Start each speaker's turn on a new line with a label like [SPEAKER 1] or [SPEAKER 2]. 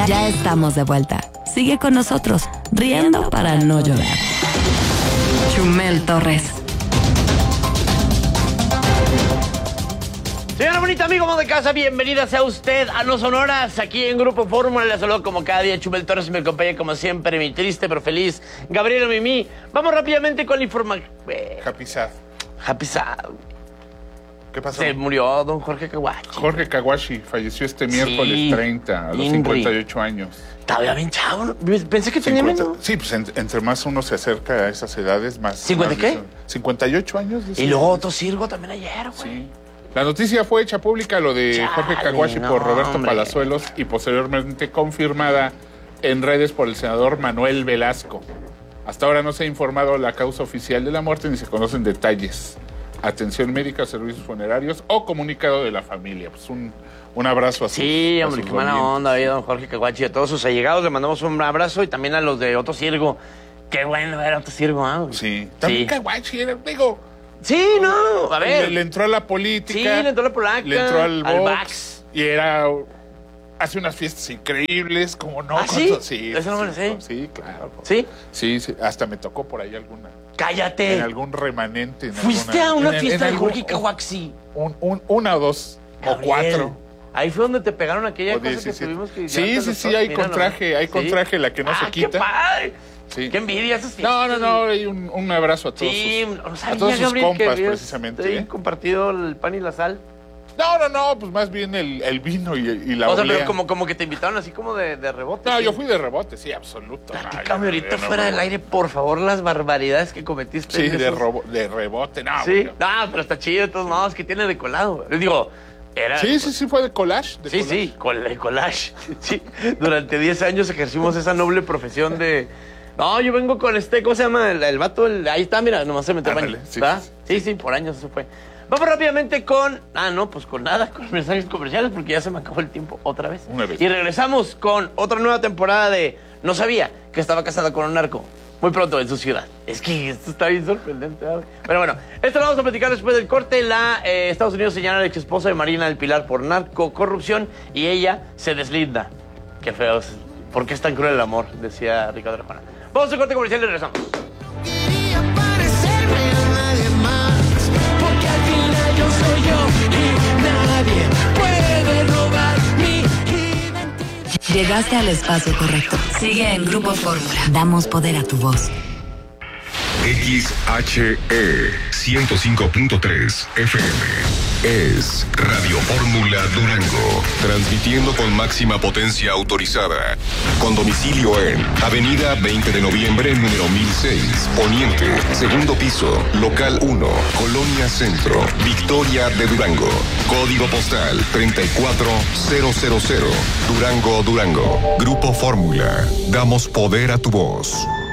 [SPEAKER 1] Ya estamos de vuelta. Sigue con nosotros, riendo para no llorar. Chumel Torres.
[SPEAKER 2] Señora bonita, amigo de casa, bienvenida sea usted a No Sonoras, aquí en Grupo Fórmula. Le saludo como cada día Chumel Torres y me acompaña como siempre mi triste pero feliz Gabriela Mimi. Vamos rápidamente con la información.
[SPEAKER 3] Happy Sad.
[SPEAKER 2] Happy Sad.
[SPEAKER 3] ¿Qué pasó?
[SPEAKER 2] Se murió don Jorge Kawachi.
[SPEAKER 3] Jorge Kawachi falleció este miércoles 30, a los 58 años.
[SPEAKER 2] Estaba bien chavo, ¿no? Pensé que tenía menos.
[SPEAKER 3] Sí, pues entre más uno se acerca a esas edades, más...
[SPEAKER 2] ¿50
[SPEAKER 3] más
[SPEAKER 2] qué?
[SPEAKER 3] 58 años.
[SPEAKER 2] Y luego otro Sirgo también ayer, güey.
[SPEAKER 3] Sí. La noticia fue hecha pública, lo de
[SPEAKER 2] Chale,
[SPEAKER 3] Jorge Kawachi
[SPEAKER 2] no,
[SPEAKER 3] por Roberto
[SPEAKER 2] hombre.
[SPEAKER 3] Palazuelos y posteriormente confirmada en redes por el senador Manuel Velasco. Hasta ahora no se ha informado la causa oficial de la muerte ni se conocen detalles. Atención médica, servicios funerarios o comunicado de la familia. Pues un abrazo a sus
[SPEAKER 2] Sí, hombre,
[SPEAKER 3] a sus
[SPEAKER 2] qué mala
[SPEAKER 3] dolientes.
[SPEAKER 2] onda había don Jorge Kawachi. A todos sus allegados le mandamos un abrazo y también a los de Otto Sirgo. Qué bueno ver a Otto Sirgo, ¿ah?
[SPEAKER 3] Sí, también Kawachi era, digo...
[SPEAKER 2] Sí, no, a ver.
[SPEAKER 3] Le entró a la política.
[SPEAKER 2] Sí, le entró a la polaca.
[SPEAKER 3] Le entró al box.
[SPEAKER 2] Vax.
[SPEAKER 3] Y era... Hace unas fiestas increíbles, como no.
[SPEAKER 2] ¿Ah, sí?
[SPEAKER 3] Sí,
[SPEAKER 2] Eso no me lo sé.
[SPEAKER 3] Sí, claro.
[SPEAKER 2] ¿Sí?
[SPEAKER 3] Sí, sí, hasta me tocó por ahí alguna...
[SPEAKER 2] Cállate.
[SPEAKER 3] En algún remanente.
[SPEAKER 2] ¿Fuiste a una fiesta de
[SPEAKER 3] algún-
[SPEAKER 2] Jorge Kawachi?
[SPEAKER 3] Una o dos,
[SPEAKER 2] Gabriel,
[SPEAKER 3] o cuatro.
[SPEAKER 2] Ahí fue donde te pegaron aquella
[SPEAKER 3] o
[SPEAKER 2] cosa que
[SPEAKER 3] 17.
[SPEAKER 2] tuvimos que...
[SPEAKER 3] Sí, hay con traje, la que no se quita.
[SPEAKER 2] ¡Qué padre!
[SPEAKER 3] Sí.
[SPEAKER 2] ¡Qué envidia esas fiestas!
[SPEAKER 3] No, hay un abrazo a todos
[SPEAKER 2] Sí,
[SPEAKER 3] sus,
[SPEAKER 2] no
[SPEAKER 3] a
[SPEAKER 2] sabía,
[SPEAKER 3] todos sus
[SPEAKER 2] Gabriel, que
[SPEAKER 3] compas,
[SPEAKER 2] habías
[SPEAKER 3] precisamente.
[SPEAKER 2] ahí compartido el pan y la sal.
[SPEAKER 3] No, pues más bien el vino y la
[SPEAKER 2] O sea,
[SPEAKER 3] oblea.
[SPEAKER 2] pero como que te invitaron así como de rebote.
[SPEAKER 3] No,
[SPEAKER 2] ¿sí?
[SPEAKER 3] yo fui de rebote, sí, absoluto.
[SPEAKER 2] Platícame ahorita fuera del aire, por favor, las barbaridades que cometiste.
[SPEAKER 3] Sí,
[SPEAKER 2] en esos-
[SPEAKER 3] de rebote, no.
[SPEAKER 2] Sí,
[SPEAKER 3] bueno.
[SPEAKER 2] no, pero está chido de todos modos, que tiene de colado. Les digo, era...
[SPEAKER 3] Sí, fue de collage. de
[SPEAKER 2] Sí,
[SPEAKER 3] collage.
[SPEAKER 2] sí, con el collage. Sí, durante 10 años ejercimos esa noble profesión de... No, yo vengo con ¿cómo se llama? El vato, ahí está, mira, nomás se metió al baño.
[SPEAKER 3] Ándale, sí,
[SPEAKER 2] ¿verdad?
[SPEAKER 3] sí,
[SPEAKER 2] Sí, por años eso fue. Vamos rápidamente con... pues con nada, con mensajes comerciales, porque ya se me acabó el tiempo otra vez.
[SPEAKER 3] Una vez.
[SPEAKER 2] Y regresamos con otra nueva temporada de No sabía que estaba casada con un narco. Muy pronto en su ciudad. Es que esto está bien sorprendente. ¿verdad? Pero bueno, esto lo vamos a platicar después del corte. Estados Unidos señala a la ex esposa de Marina del Pilar por narcocorrupción y ella se deslinda. Qué feo. ¿Por qué es tan cruel el amor? Decía Ricardo Arjona. Vamos a corte comercial y regresamos.
[SPEAKER 4] Quería parecerme a nadie más, porque al final yo soy yo y nadie puede robar mi identidad.
[SPEAKER 1] Llegaste al espacio correcto. Sigue en Grupo Fórmula. Damos poder a tu voz.
[SPEAKER 5] XHE 105.3 FM es Radio Fórmula Durango, transmitiendo con máxima potencia autorizada, con domicilio en Avenida 20 de Noviembre, número 1006, Poniente, segundo piso, local 1, Colonia Centro, Victoria de Durango, código postal 34000, Durango, Durango. Grupo Fórmula, damos poder a tu voz.